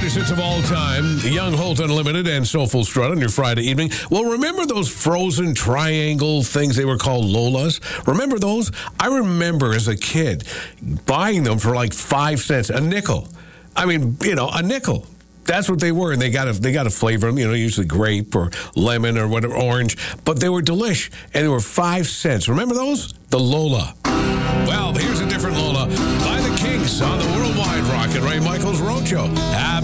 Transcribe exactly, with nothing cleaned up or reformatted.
greatest hits of all time, Young Holt Unlimited and Soulful Strut on your Friday evening. Well, remember those frozen triangle things? They were called Lolas. Remember those? I remember as a kid buying them for like five cents, a nickel. I mean, you know, a nickel. That's what they were, and they got to they got to flavor them, you know, usually grape or lemon or whatever, orange. But they were delish, and they were five cents. Remember those? The Lola. Well, here's a different Lola by the Kinks on the Worldwide Rocket Ray Michaels Roadshow.